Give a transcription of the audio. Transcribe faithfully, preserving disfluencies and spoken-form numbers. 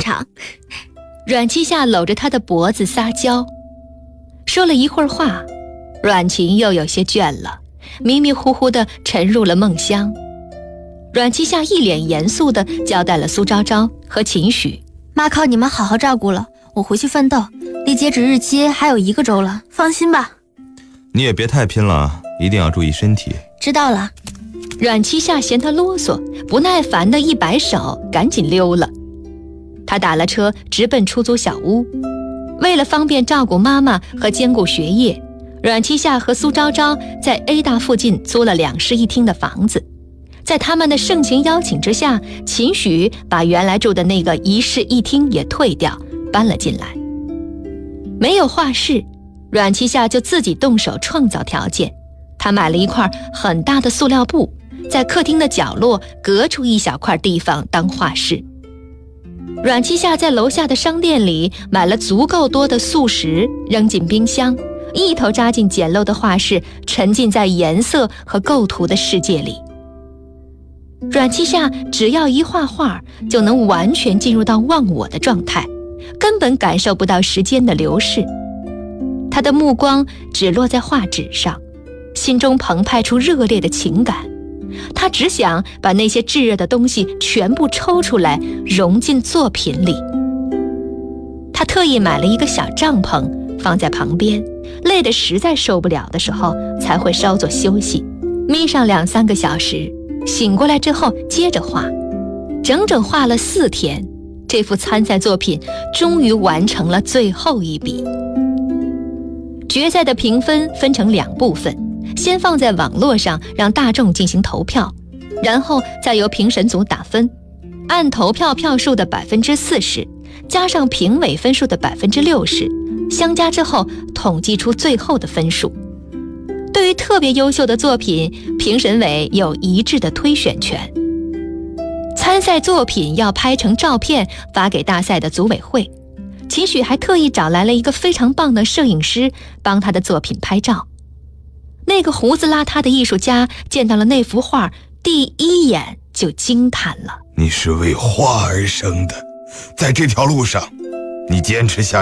场。 阮七夏搂着他的脖子撒娇，说了一会儿话，阮琴又有些倦了，迷迷糊糊地沉入了梦乡。阮七夏一脸严肃地交代了苏昭昭和秦许： 妈靠你们好好照顾了，我回去奋斗，离截止日期还有一个周了，放心吧。 你也别太拼了，一定要注意身体。 知道了。 阮七夏嫌他啰嗦，不耐烦地一摆手，赶紧溜了。他打了车，直奔出租小屋。为了方便照顾妈妈和兼顾学业，阮七夏和苏昭昭在 A 大附近租了两室一厅的房子。在他们的盛情邀请之下，秦许把原来住的那个一室一厅也退掉，搬了进来。没有画室，阮七夏就自己动手创造条件。他买了一块很大的塑料布，在客厅的角落隔出一小块地方当画室。阮七夏在楼下的商店里买了足够多的素食，扔进冰箱，一头扎进简陋的画室，沉浸在颜色和构图的世界里。阮七夏只要一画画，就能完全进入到忘我的状态，根本感受不到时间的流逝。他的目光只落在画纸上，心中澎湃出热烈的情感。他只想把那些炙热的东西全部抽出来，融进作品里。他特意买了一个小帐篷放在旁边，累得实在受不了的时候才会稍作休息，眯上两三个小时，醒过来之后接着画。整整画了四天，这幅参赛作品终于完成了最后一笔。决赛的评分分成两部分，先放在网络上让大众进行投票，然后再由评审组打分，按投票票数的百分之四十加上评委分数的百分之六十，相加之后统计出最后的分数。对于特别优秀的作品，评审委有一致的推选权。参赛作品要拍成照片发给大赛的组委会，秦许还特意找来了一个非常棒的摄影师帮他的作品拍照。那个胡子邋遢的艺术家见到了那幅画，第一眼就惊叹了： 你是为画而生的，在这条路上，你坚持下